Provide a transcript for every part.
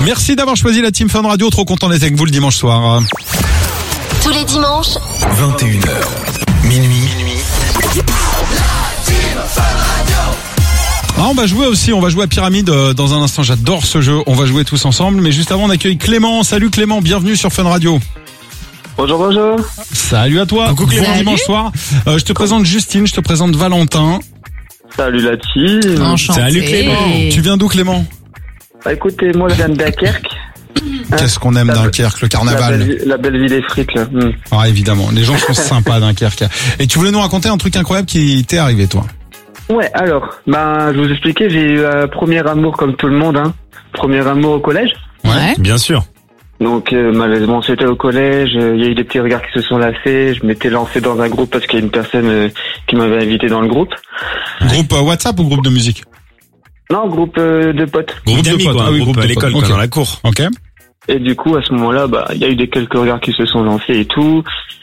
Merci d'avoir choisi la Team Fun Radio. Trop content d'être avec vous le dimanche soir. Tous les dimanches, 21h, minuit. Ah, on va jouer aussi, on va jouer à Pyramide dans un instant. J'adore ce jeu. On va jouer tous ensemble. Mais juste avant, on accueille Clément. Salut Clément, bienvenue sur Fun Radio. Bonjour. Salut à toi. Coucou Clément. Bon dimanche soir. Je te présente Justine, je te présente Valentin. Salut la team. Enchanté. Salut Clément. Tu viens d'où Clément? Bah, écoutez, moi je viens de Dunkerque. Qu'est-ce qu'on aime Dunkerque, le carnaval. La belle ville des frites là. Ah évidemment, les gens sont sympas à Dunkerque. Et tu voulais nous raconter un truc incroyable qui t'est arrivé toi? Ouais, alors, je vous expliquais, j'ai eu un premier amour comme tout le monde, hein. Premier amour au collège. Ouais. Bien sûr. Donc malheureusement c'était au collège, il y a eu des petits regards qui se sont lassés, je m'étais lancé dans un groupe parce qu'il y a une personne qui m'avait invité dans le groupe. Groupe WhatsApp ou groupe de musique? Non, groupe de potes. Groupe de d'amis, potes. quoi. Ah oui, Groupe à de l'école, potes. quoi, Ok. dans la cour. Ok. Et du coup à ce moment-là, il y a eu quelques regards qui se sont lancés et tout.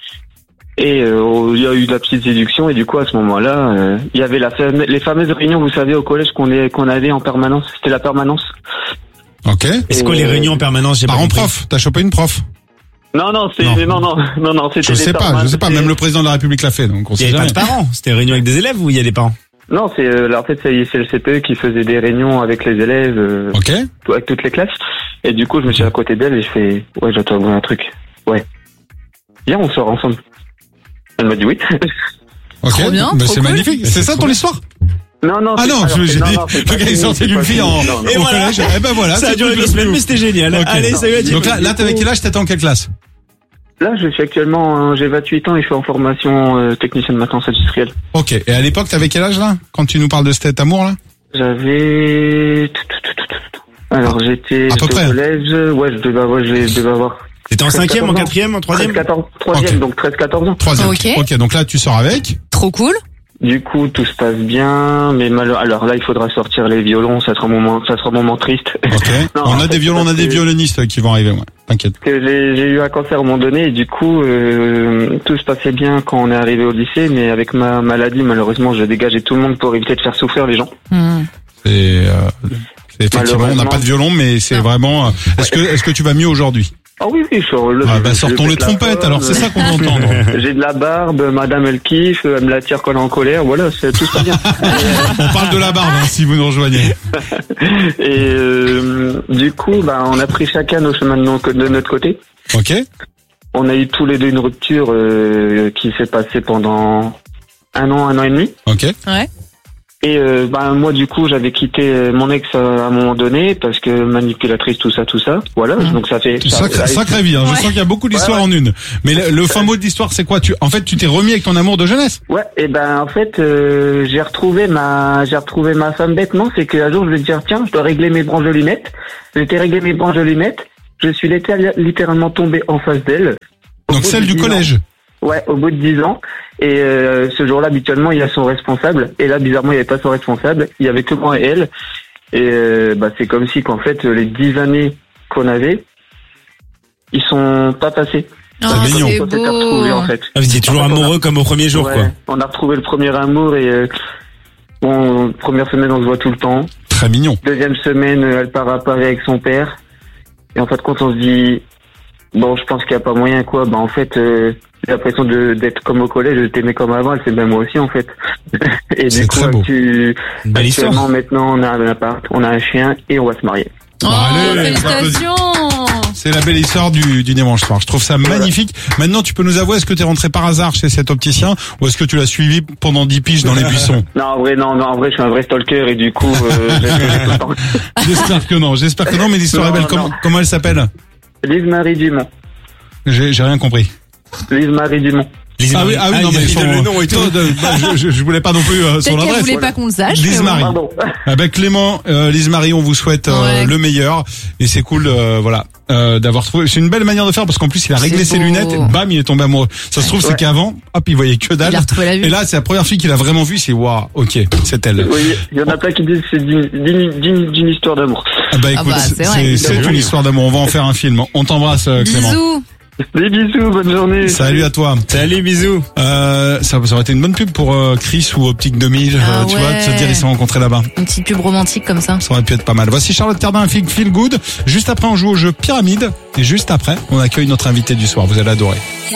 Et il y a eu de la petite séduction et du coup à ce moment-là, il y avait les fameuses réunions, vous savez, au collège qu'on avait en permanence. C'était la permanence. Ok. Est-ce que les réunions en permanence, j'ai pas Parent compris. prof, t'as chopé une prof? Non, Non. c'était Je sais pas, même le président de la République l'a fait, donc on Il sait y avait pas jamais. de parents. C'était réunion avec des élèves ou il y a des parents? Non, c'est en fait c'est le CPE qui faisait des réunions avec les élèves, Ok. avec toutes les classes. Et du coup, je me suis à côté d'elle et je fais ouais, j'attends un truc. Ouais. Viens, on sort ensemble. Elle m'a dit oui. Ok. Trop bien, Bah, trop c'est cool. magnifique. C'est ça ton histoire? Non. Ah non, j'ai dit, c'est le gars est sorti d'une fille Non. au voilà. collège. Eh ben voilà. Ça a c'est duré tout 2 le semaines, coup. mais c'était génial. Ok. Allez, salut à Donc là, t'avais quel âge? T'étais en quelle classe? Là, je suis actuellement, j'ai 28 ans et je suis en formation technicien de maintenance industrielle. Ok. Et à l'époque, t'avais quel âge là? Quand tu nous parles de cet amour là? J'avais. Alors j'étais À peu au près. collège. Ouais, je devais avoir. C'était en 5e, en 14 4e, en 3e? 3e, Ok. donc 13-14 ans. Troisième. Ok. Donc là, tu sors avec. Trop cool. Du coup, tout se passe bien, mais alors là, il faudra sortir les violons, ça sera un moment triste. Ok. Non, On en a fait, des violons, on a parce des que- violonistes qui vont arriver, ouais. T'inquiète. Que j'ai eu un cancer à un moment donné, et du coup, tout se passait bien quand on est arrivé au lycée, mais avec ma maladie, malheureusement, je dégageais tout le monde pour éviter de faire souffrir les gens. C'est effectivement, on n'a pas de violon, mais c'est Non. vraiment. Est-ce que tu vas mieux aujourd'hui? Ah oui, je suis heureux. Ah bah sortons les trompettes. Alors c'est ça qu'on veut entendre. J'ai de la barbe, madame elle kiffe, elle me la tire quand elle est en colère, voilà, tout se passe bien. On parle de la barbe hein, si vous nous rejoignez. Et du coup, on a pris chacun nos chemins de notre côté. Ok. On a eu tous les deux une rupture qui s'est passée pendant un an et demi. Ok. Ouais. Et moi du coup j'avais quitté mon ex à un moment donné parce que manipulatrice tout ça. Voilà, donc ça fait Sacrée vie. Hein. Je sens qu'il y a beaucoup d'histoires Ouais. en une. Mais le fin mot de l'histoire, c'est quoi? Tu t'es remis avec ton amour de jeunesse. Ouais, et en fait j'ai retrouvé ma femme bêtement, c'est qu'un jour je vais te dire tiens, je dois régler mes branches de lunettes. J'étais réglé mes branches de lunettes, je suis littéralement tombé en face d'elle. Au Donc bout celle de du 10 ans. collège. Ouais, au bout de 10 ans. Et ce jour-là, habituellement, il y a son responsable. Et là, bizarrement, il n'y avait pas son responsable. Il y avait que moi et elle. Et c'est comme si qu'en fait, les 10 années qu'on avait, ils sont pas passés. Oh, mignon. c'est On s'était retrouvés, en beau. fait. Ah, vous étiez toujours En fait, amoureux comme au premier jour, Ouais, quoi. on a retrouvé le premier amour et première semaine, on se voit tout le temps. Très mignon. Deuxième semaine, elle part à Paris avec son père. Et en fait, quand on se dit, bon, je pense qu'il n'y a pas moyen, quoi. En fait, j'ai l'impression d'être comme au collège, de t'aimer comme avant. Elle s'aimait moi aussi, en fait. Et C'est du coup, très beau. Une belle histoire. actuellement, maintenant, on a un appart, on a un chien et on va se marier. Oh, Allez, félicitations. C'est la belle histoire du dimanche soir. Je trouve ça magnifique. Maintenant, tu peux nous avouer, est-ce que tu es rentré par hasard chez cet opticien ou est-ce que tu l'as suivi pendant 10 piges dans les buissons? Non, en vrai, je suis un vrai stalker et du coup, j'ai tout le temps. J'espère que non, mais l'histoire est belle. Non. Comment elle s'appelle? Lise-Marie Dumont. J'ai rien compris. Lise-Marie Dumont. Ah oui, non, mais il donne le nom et tout. je voulais pas non plus son Peut-être qu'elle adresse. voulait pas qu'on le sache. mais Lise bon. Marie. Pardon. Ah ben Clément, Lise Marie, on vous souhaite Ouais. le meilleur et c'est cool, d'avoir trouvé. C'est une belle manière de faire parce qu'en plus il a réglé C'est ses beau. lunettes, et bam, il est tombé amoureux. Ça se trouve c'est Ouais. qu'avant, hop, il voyait que dalle. Il a retrouvé la vue. Et là, c'est la première fille qu'il a vraiment vue. C'est waouh, ok, c'est elle. Oui, il y en a plein qui disent que c'est d'une histoire d'amour. Ah bah écoute, bah, c'est vrai. c'est une histoire d'amour. On va en faire un film. On t'embrasse, Clément. Bisous. Des bisous, bonne journée. Salut à toi. Salut, bisous. Ça aurait été une bonne pub pour Chris ou Optique 2000, Ah tu vois, ouais. de se dire ils se sont rencontrés là-bas. Une petite pub romantique comme ça. Ça aurait pu être pas mal. Voici Charlotte Cardin, Feel Good. Juste après, on joue au jeu Pyramide. Et juste après, on accueille notre invité du soir. Vous allez adorer.